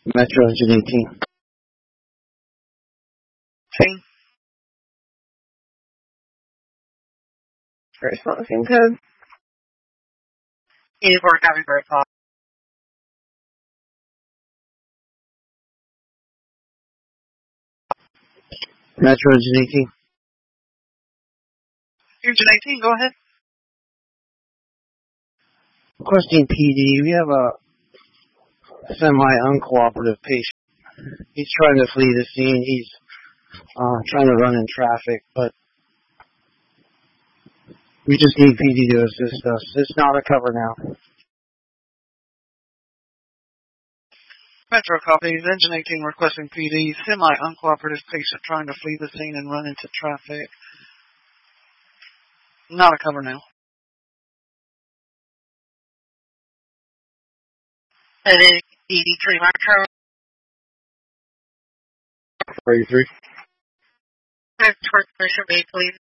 Metro Engine 18. Same. Responding code. 84 copy for a call. Metro Engine 18. Engine 18, go ahead. Requesting PD. We have a semi-uncooperative patient. He's trying to flee the scene. He's trying to run in traffic, but we just need PD to assist us. It's not a cover now. Metro copies. Engine 18 requesting PD. Semi-uncooperative patient trying to flee the scene and run into traffic. Not a cover now. And then 83 Metro. 33. Towards Mission Bay, please.